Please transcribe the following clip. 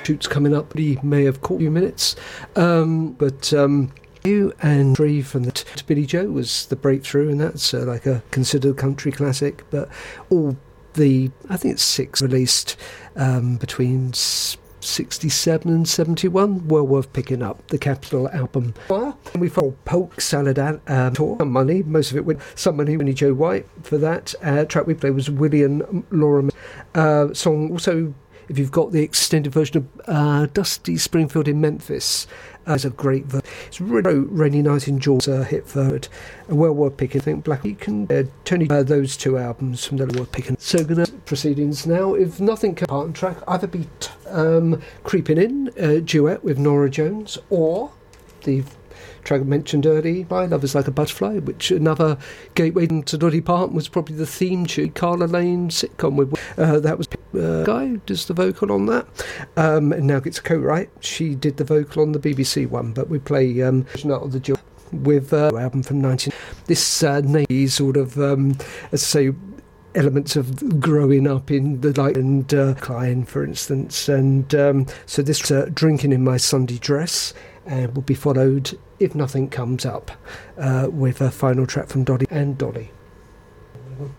shoots coming up. He may have caught a few minutes, but You and Free from the Billy Joe was the breakthrough, and that's like a considered country classic. But all the, I think it's 6 released between 67 and 71, well worth picking up. The Capitol album. We followed Polk Salad tour. Some money, most of it with some money. Billy Joe White for that. Track we played was William Laura song. Also, if you've got the extended version of Dusty Springfield in Memphis, it's a great version. It's really Rainy Night in Georgia hit third, and well worth picking. I think Black you can Tony those 2 albums from the worth picking. So gonna proceedings now. If nothing can part and track, either be Creeping In, duet with Norah Jones, or the track I mentioned earlier by Love Is Like a Butterfly, which another gateway to Dolly Parton was probably the theme tune, Carla Lane sitcom with that was Guy who does the vocal on that, and now gets a co-write. She did the vocal on the BBC one, but we play of the Joy with album from 19. This name sort of as I say, elements of growing up in the light and Klein, for instance, and so this Drinking in My Sunday Dress, and will be followed, if nothing comes up, with a final track from Dolly and Dolly.